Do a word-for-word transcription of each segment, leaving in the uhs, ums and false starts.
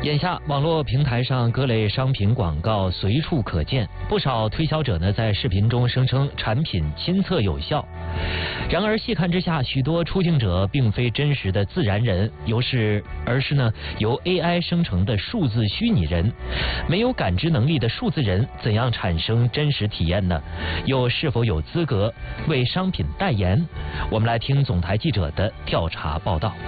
眼下，网络平台上各类商品广告随处可见，不少推销者呢在视频中声称产品亲测有效。然而细看之下，许多出镜者并非真实的自然人，由是而是呢由 A I 生成的数字虚拟人。没有感知能力的数字人怎样产生真实体验呢？又是否有资格为商品代言？我们来听总台记者的调查报道。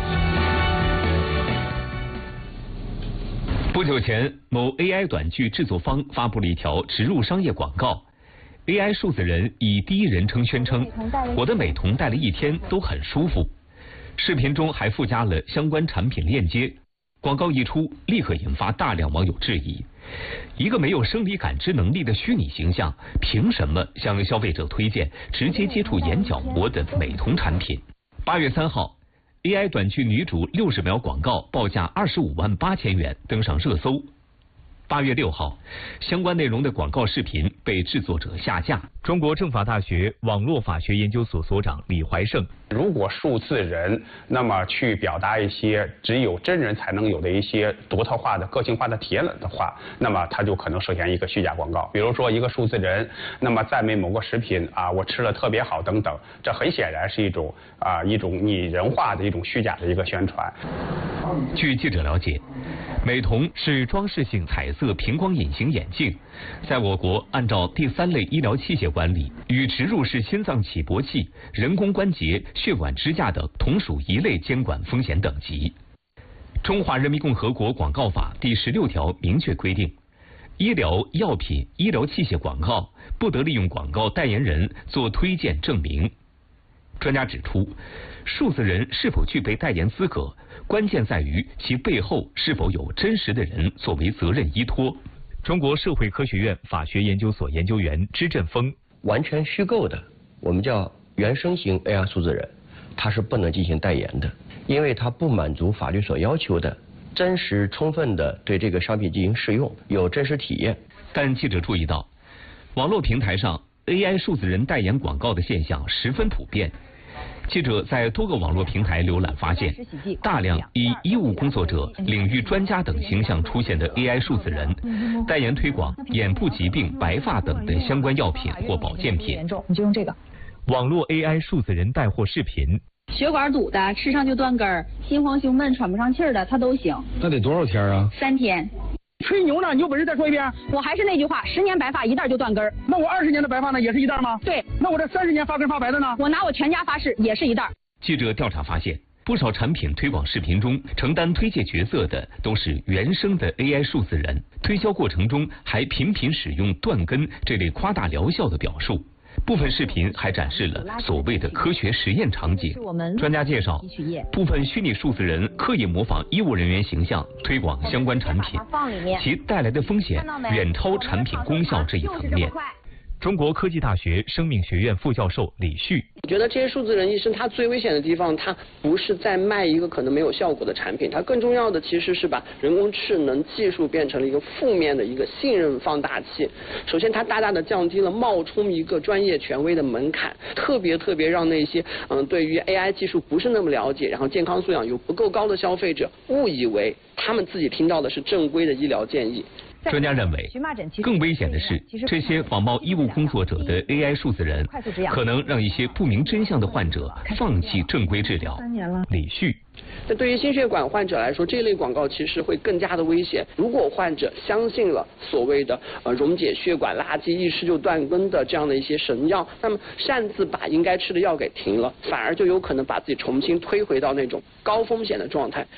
不久前，某 A I 短剧制作方发布了一条植入商业广告。A I 数字人以第一人称宣称：“我的美瞳戴了一天都很舒服。”视频中还附加了相关产品链接。广告一出，立刻引发大量网友质疑：一个没有生理感知能力的虚拟形象，凭什么向消费者推荐直接接触眼角膜的美瞳产品？八月三号。A I 短剧女主六十秒广告报价二十五万八千元登上热搜。八月六号，相关内容的广告视频被制作者下架。中国政法大学网络法学研究所所长李怀胜： 如果数字人那么去表达一些只有真人才能有的一些独特化的个性化的体验的话，那么它就可能涉嫌一个虚假广告。比如说一个数字人那么赞美某个食品啊，我吃了特别好等等，这很显然是一种啊一种拟人化的一种虚假的一个宣传。 据记者了解，美瞳是装饰性彩色平光隐形眼镜，在我国按照第三类医疗器械管理，与植入式心脏起搏器、人工关节、血管支架等同属一类监管风险等级。中华人民共和国广告法第十六条明确规定，医疗药品、医疗器械广告不得利用广告代言人做推荐证明。专家指出，数字人是否具备代言资格，关键在于其背后是否有真实的人作为责任依托。中国社会科学院法学研究所研究员支振峰： 完全虚构的，我们叫原生型 A I 数字人，它是不能进行代言的，因为它不满足法律所要求的真实充分的对这个商品进行试用，有真实体验。 但记者注意到，网络平台上 A I 数字人代言广告的现象十分普遍。记者在多个网络平台浏览发现，大量以医务工作者、领域专家等形象出现的 A I 数字人，代言推广眼部疾病、白发等的相关药品或保健品。 你就用这个。 网络 A I 数字人带货视频， 血管堵的，吃上就断根儿，心慌胸闷、喘不上气儿的，他都行。 那得多少天啊？ 三天。 吹牛呢？你有本事再说一遍。 我还是那句话，十年白发一袋就断根儿。 那我二十年的白发呢，也是一袋吗？ 对。 那我这三十年发根发白的呢？ 我拿我全家发誓，也是一袋。 记者调查发现，不少产品推广视频中承担推介角色的都是原生的 A I 数字人，推销过程中还频频使用断根这类夸大疗效的表述。部分视频还展示了所谓的科学实验场景。专家介绍，部分虚拟数字人刻意模仿医务人员形象推广相关产品，其带来的风险远超产品功效这一层面。中国科技大学生命学院副教授李旭： 我觉得这些数字人医生他最危险的地方，他不是在卖一个可能没有效果的产品，他更重要的其实是把人工智能技术变成了一个负面的一个信任放大器。首先，它大大的降低了冒充一个专业权威的门槛，特别特别让那些嗯对于 A I 技术不是那么了解，然后健康素养又不够高的消费者，误以为他们自己听到的是正规的医疗建议。 专家认为，更危险的是，这些仿冒医务工作者的 A I 数字人，可能让一些不明真相的患者放弃正规治疗。李旭： 那对于心血管患者来说，这类广告其实会更加的危险。如果患者相信了所谓的呃溶解血管垃圾、一吃就断根的这样的一些神药，那么擅自把应该吃的药给停了，反而就有可能把自己重新推回到那种高风险的状态。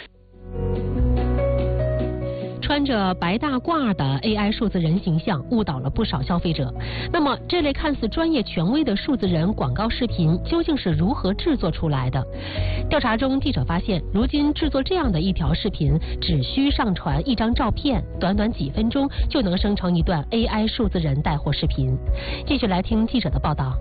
穿着白大褂的 A I 数字人形象误导了不少消费者。那么，这类看似专业权威的数字人广告视频究竟是如何制作出来的？调查中，记者发现，如今制作这样的一条视频，只需上传一张照片，短短几分钟就能生成一段 A I 数字人带货视频。继续来听记者的报道。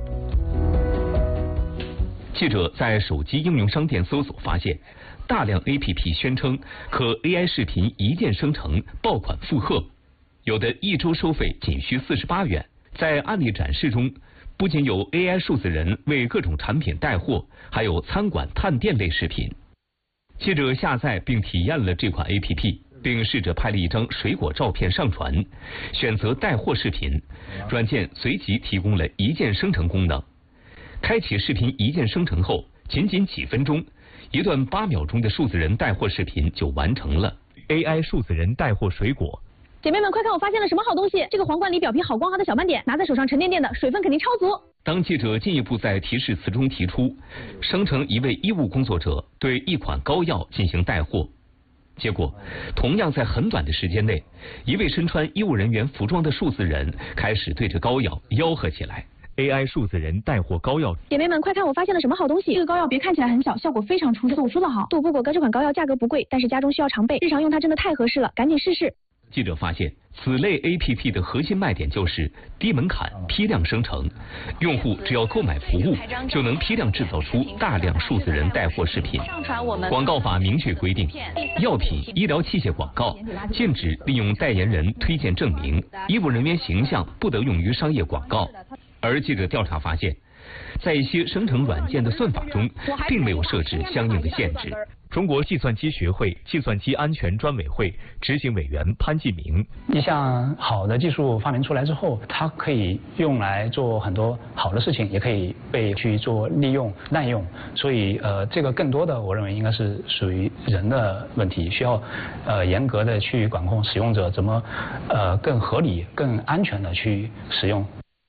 记者在手机应用商店搜索发现，大量 A P P 宣称可 A I 视频一键生成、爆款附贺，有的一周收费仅需四十八元。在案例展示中，不仅有 A I 数字人为各种产品带货，还有餐馆探店类视频。记者下载并体验了这款 A P P， 并试着拍了一张水果照片上传，选择带货视频，软件随即提供了一键生成功能。开启视频一键生成后，仅仅几分钟，一段八秒钟的数字人带货视频就完成了。A I 数字人带货水果。 姐妹们，快看，我发现了什么好东西！这个皇冠里表皮好光滑的小斑点，拿在手上沉甸甸的，水分肯定超足。 当记者进一步在提示词中提出，生成一位医务工作者对一款膏药进行带货，结果同样在很短的时间内，一位身穿医务人员服装的数字人开始对着膏药吆喝起来。A I 数字人带货膏药， 姐妹们，快看，我发现了什么好东西！这个膏药别看起来很小，效果非常出色。我说的好，杜布果哥这款膏药价格不贵，但是家中需要常备，日常用它真的太合适了，赶紧试试。 记者发现，此类 A P P 的核心卖点就是低门槛、批量生成，用户只要购买服务，就能批量制造出大量数字人带货视频。广告法明确规定，药品、医疗器械广告禁止利用代言人推荐证明，医务人员形象不得用于商业广告。而记者调查发现，在一些生成软件的算法中，并没有设置相应的限制。中国计算机学会计算机安全专委会执行委员潘继明： 一项好的技术发明出来之后，它可以用来做很多好的事情，也可以被去做利用、滥用。所以，呃，这个更多的，我认为应该是属于人的问题，需要呃严格的去管控使用者怎么呃更合理、更安全的去使用。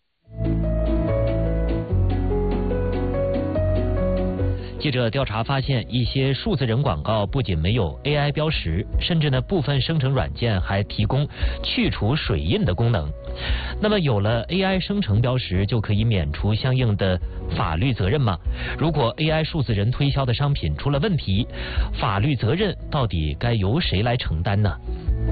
记者调查发现，一些数字人广告不仅没有 A I 标识，甚至呢部分生成软件还提供去除水印的功能。那么有了 A I 生成标识，就可以免除相应的法律责任吗？如果 A I 数字人推销的商品出了问题，法律责任到底该由谁来承担呢？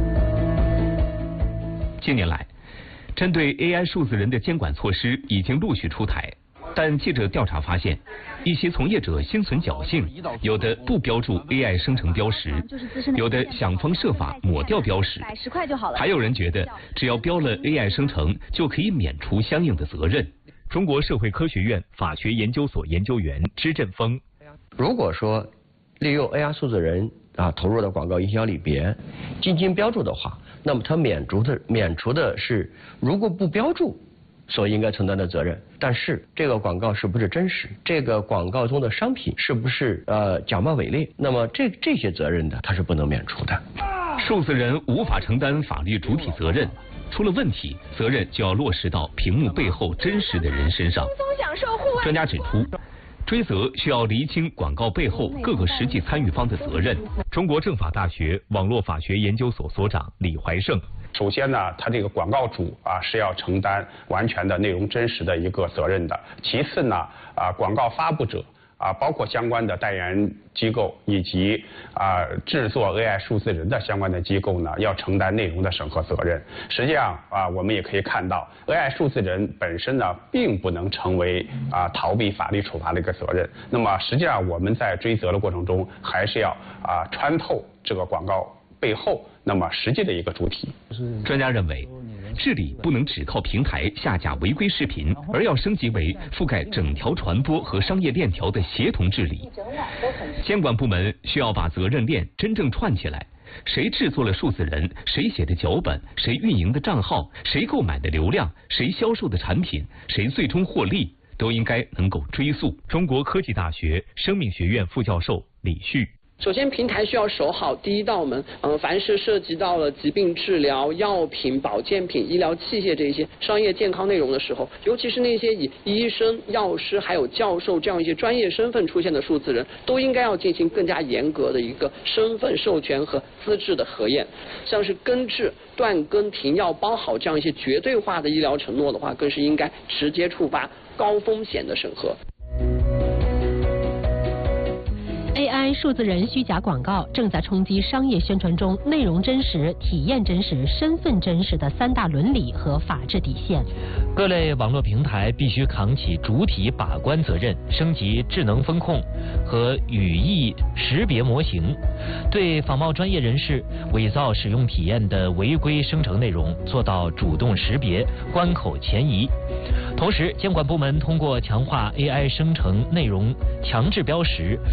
近年来，针对 A I 数字人的监管措施已经陆续出台。但记者调查发现，一些从业者心存侥幸，有的不标注 A I 生成标识，有的想方设法抹掉标识，还有人觉得只要标了 A I 生成就可以免除相应的责任。中国社会科学院法学研究所研究员支振峰： 如果说利用 A I 数字人啊投入的广告营销里边进行标注的话，那么它免除的免除的是如果不标注所应该承担的责任，但是这个广告是不是真实，这个广告中的商品是不是呃假冒伪劣，那么这这些责任的它是不能免除的。 数字人无法承担法律主体责任，出了问题，责任就要落实到屏幕背后真实的人身上。专家指出，追责需要厘清广告背后各个实际参与方的责任。中国政法大学网络法学研究所所长李怀胜： 首先呢，他这个广告主啊是要承担完全的内容真实的一个责任的。其次呢，啊广告发布者啊包括相关的代言机构以及啊制作 A I 数字人的相关的机构呢，要承担内容的审核责任。实际上啊，我们也可以看到 ，A I 数字人本身呢，并不能成为啊逃避法律处罚的一个责任。那么实际上我们在追责的过程中，还是要啊穿透这个广告背后那么实际的一个主体。 专家认为，治理不能只靠平台下架违规视频，而要升级为覆盖整条传播和商业链条的协同治理。监管部门需要把责任链真正串起来，谁制作了数字人，谁写的脚本，谁运营的账号，谁购买的流量，谁销售的产品，谁最终获利，都应该能够追溯。中国科技大学生命学院副教授李旭： 首先，平台需要守好第一道门。嗯、呃，凡是涉及到了疾病治疗、药品、保健品、医疗器械这些商业健康内容的时候，尤其是那些以医生、药师还有教授这样一些专业身份出现的数字人，都应该要进行更加严格的一个身份授权和资质的核验。像是根治、断根、停药、包好这样一些绝对化的医疗承诺的话，更是应该直接触发高风险的审核。 A I 数字人虚假广告正在冲击商业宣传中内容真实、体验真实、身份真实的三大伦理和法治底线。 各类网络平台必须扛起主体把关责任，升级智能风控和语义识别模型，对仿冒专业人士伪造使用体验的违规生成内容做到主动识别、关口前移。同时，监管部门通过强化 A I 生成内容强制标识。